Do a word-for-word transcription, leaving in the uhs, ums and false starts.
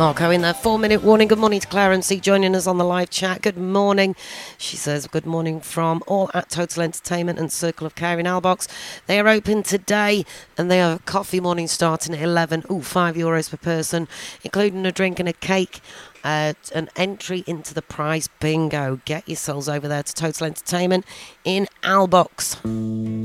Marco in there, four-minute warning. Good morning to Clarence joining us on the live chat. Good morning. She says, good morning from all at Total Entertainment and Circle of Care in Albox. They are open today and they have a coffee morning starting at eleven. Ooh, five euros per person, including a drink and a cake. Uh, an entry into the prize bingo. Get yourselves over there to Total Entertainment in Albox.